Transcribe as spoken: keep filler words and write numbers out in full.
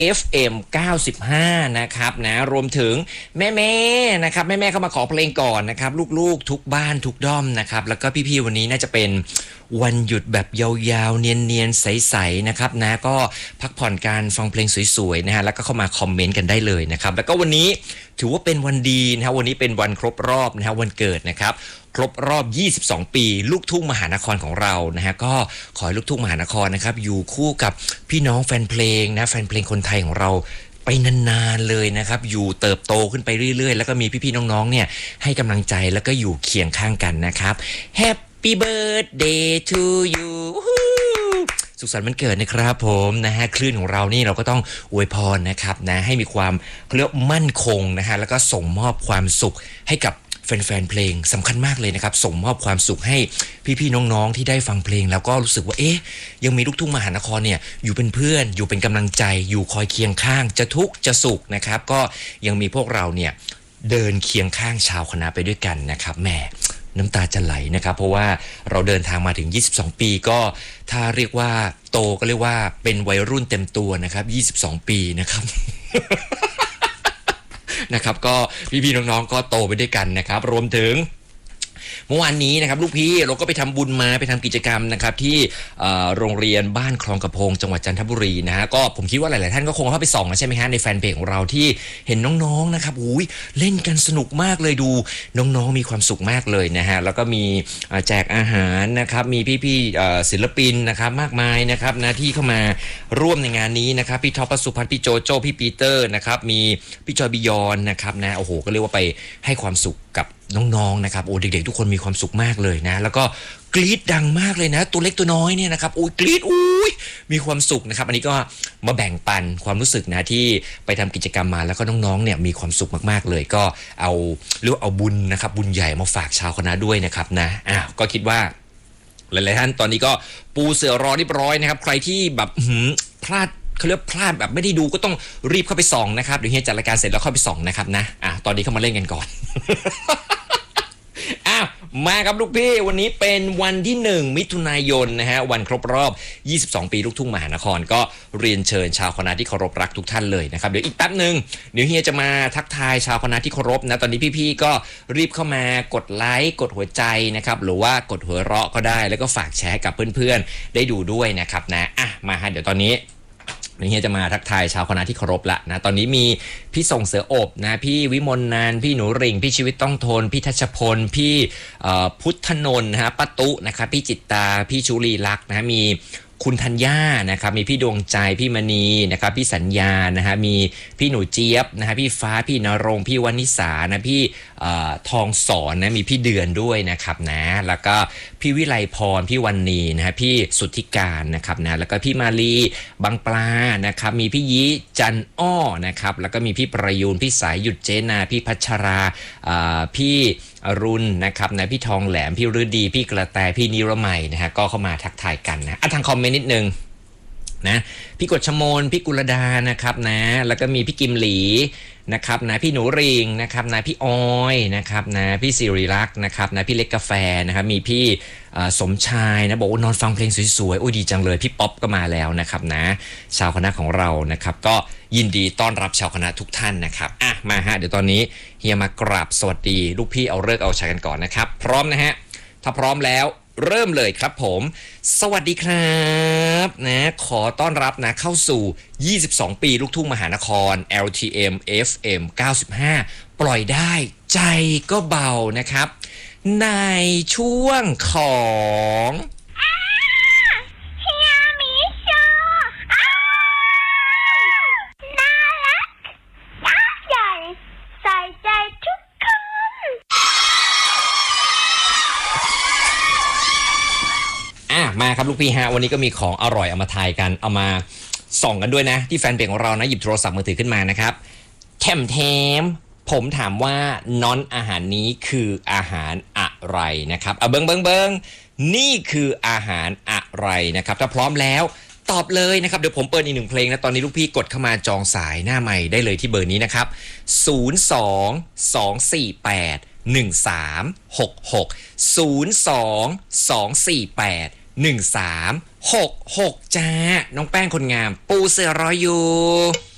เอฟ เอ็ม เก้าสิบห้า นะครับนะรวมถึงแม่ๆนะครับแม่ๆเข้ามาขอเพลงก่อนนะครับลูกๆทุกบ้านทุกด้อมนะครับแล้วก็พี่ๆวันนี้น่าจะเป็นวันหยุดแบบยาวๆเนียนๆใสๆนะครับนะก็พักผ่อนการฟังเพลงสวยๆนะฮะแล้วก็เข้ามาคอมเมนต์กันได้เลยนะครับแล้วก็วันนี้ถือว่าเป็นวันดีนะฮะวันนี้เป็นวันครบรอบนะฮะวันเกิดนะครับครบรอบยี่สิบสองปีลูกทุ่งมหานครของเรานะฮะก็ขอให้ลูกทุ่งมหานครนะครับอยู่คู่กับพี่น้องแฟนเพลงนะแฟนเพลงคนไทยของเราไปนานๆเลยนะครับอยู่เติบโตขึ้นไปเรื่อยๆแล้วก็มีพี่ๆน้องๆเนี่ยให้กำลังใจแล้วก็อยู่เคียงข้างกันนะครับ Happy birthday to you สุขสันต์วันเกิดนะครับผมนะฮะคลื่นของเรานี่เราก็ต้องอวยพรนะครับนะให้มีความเรียกมั่นคงนะฮะแล้วก็ส่งมอบความสุขให้กับแฟนๆเพลงสำคัญมากเลยนะครับส่งมอบความสุขให้พี่ๆน้องๆที่ได้ฟังเพลงแล้วก็รู้สึกว่าเอ๊ะยังมีลูกทุ่งมหานครเนี่ยอยู่เป็นเพื่อนอยู่เป็นกำลังใจอยู่คอยเคียงข้างจะทุกข์จะสุขนะครับก็ยังมีพวกเราเนี่ยเดินเคียงข้างชาวคณะไปด้วยกันนะครับแหมน้ำตาจะไหลนะครับเพราะว่าเราเดินทางมาถึงยี่สิบสองปีก็ถ้าเรียกว่าโตก็เรียกว่าเป็นวัยรุ่นเต็มตัวนะครับยี่สิบสองปีนะครับ นะครับก็พี่ๆน้องๆก็โตไปด้วยกันนะครับรวมถึงเมื่อวานนี้นะครับลูกพี่เราก็ไปทำบุญมาไปทำกิจกรรมนะครับที่โรงเรียนบ้านคลองกระโพงจังหวัดจันทบุรีนะฮะก็ผมคิดว่าหลายๆท่านก็คงเข้าไปส่องใช่ไหมฮะในแฟนเพจของเราที่เห็นน้องๆนะครับอุ้ยเล่นกันสนุกมากเลยดูน้องๆมีความสุขมากเลยนะฮะแล้วก็มีแจกอาหารนะครับมีพี่ๆศิลปินนะครับมากมายนะครับนะที่เข้ามาร่วมในงานนี้นะครับพี่ท็อปสุพัฒน์พี่โจโจ้พี่ปีเตอร์นะครับมีพี่จอยบิยอนนะครับนะโอ้โหก็เรียกว่าไปให้ความสุขกับน้องๆนะครับโอ้เด็กๆทุกคนมีความสุขมากเลยนะแล้วก็กรี๊ดดังมากเลยนะตัวเล็กตัวน้อยเนี่ยนะครับโอ้ยกรี๊ดอุ้ยมีความสุขนะครับอันนี้ก็มาแบ่งปันความรู้สึกนะที่ไปทำกิจกรรมมาแล้วก็น้องๆเนี่ยมีความสุขมากๆเลยก็เอาเรียกว่าเอาบุญนะครับบุญใหญ่มาฝากชาวคณะด้วยนะครับนะอ้าวก็คิดว่าหลายๆท่านตอนนี้ก็ปูเสือรอเรียบร้อยนะครับใครที่แบบพลาดเขาเรียกพลาดแบบไม่ได้ดูก็ต้องรีบเข้าไปส่องนะครับเดี๋ยวเฮียจัดรายการเสร็จแล้วเข้าไปส่องนะครับนะอ่ะตอนนี้เข้ามาเล่นกันก่อน อ้าวมาครับลูกพี่วันนี้เป็นวันที่หนึ่งมิถุนายนนะฮะวันครบรอบยี่สิบสองปีลูกทุ่งมหานครก็เรียนเชิญชาวคณะที่เคารพรักทุกท่านเลยนะครับเดี๋ยวอีกแป๊บนึงเดี๋ยวเฮียจะมาทักทายชาวคณะที่เคารพนะตอนนี้พี่ๆก็รีบเข้ามากดไลค์กดหัวใจนะครับหรือว่ากดหัวเราะก็ได้แล้วก็ฝากแชร์กับเพื่อนๆได้ดูด้วยนะครับนะอ่ะมาฮะเดี๋ยวตอนนี้เฮียจะมาทักทายชาวคณะที่เคารพละนะตอนนี้มีพี่ส่งเสืออบนะพี่วิมลนานพี่หนูริ่งพี่ชีวิตต้องทนพี่ทัชพลพี่พุทธนนท์นะฮะป้าตุนะครับพี่จิตตาพี่ชุลีลักษณ์นะมีคุณธัญญานะครับมีพี่ดวงใจพี่มณีนะครับพี่สัญญานะฮะมีพี่หนูเจี๊ยบนะฮะพี่ฟ้าพี่นรงค์พี่วณิสานะพี่ทองสอนนะมีพี่เดือนด้วยนะครับนะแล้วก็พี่วิไลพรพี่วันนีนะฮะพี่สุทธิการนะครับนะแล้วก็พี่มาลีบางปลานะครับมีพี่ยีจันอ้อนะครับแล้วก็มีพี่ประยูนพี่สายหยุดเจนาพี่พัชราพี่อรุณนะครับนะพี่ทองแหลมพี่ฤดีพี่กระแตพี่นิรมัยนะฮะก็เข้ามาทักทายกันนะอ่ะทางคอมเมนต์นิดนึงนะพี่กฎชมนพี่กุลดานะครับนะแล้วก็มีพี่กิมหลีนะครับนะพี่หนูริงนะครับนะพี่ออยนะครับนะพี่สิริรักษ์นะครับนะพี่เล็กกาแฟนะครับมีพี่สมชายนะบอกว่านอนฟังเพลงสวยๆโอ้ยดีจังเลยพี่ป๊อปก็มาแล้วนะครับนะชาวคณะของเรานะครับก็ยินดีต้อนรับชาวคณะทุกท่านนะครับอ่ะมาฮะเดี๋ยวตอนนี้เฮียมากราบสวัสดีลูกพี่เอาเลิกเอาชัยกันก่อนนะครับพร้อมนะฮะถ้าพร้อมแล้วเริ่มเลยครับผมสวัสดีครับนะขอต้อนรับนะเข้าสู่ยี่สิบสองปีลูกทุ่งมหานคร แอล ที เอ็ม เอฟ เอ็ม เก้าสิบห้าปล่อยได้ใจก็เบานะครับในช่วงของมาครับลูกพี่ฮะวันนี้ก็มีของอร่อยเอามาทายกันเอามาส่องกันด้วยนะที่แฟนเพจของเรานะหยิบโทรศัพท์มือถือขึ้นมานะครับแถมแถมผมถามว่าน้อนอาหารนี้คืออาหารอะไรนะครับเอาเบิ้งเบิ้งเบิ้งนี่คืออาหารอะไรนะครับถ้าพร้อมแล้วตอบเลยนะครับเดี๋ยวผมเปิดอีกหนึ่งเพลงนะตอนนี้ลูกพี่กดเข้ามาจองสายหน้าใหม่ได้เลยที่เบอร์นี้นะครับศูนย์ สอง สอง สี่ แปด หนึ่ง สาม หก หก ศูนย์ สอง สอง สี่ แปดหนึ่ง สาม หก หกจ้าน้องแป้งคนงามปูเสือรออยู่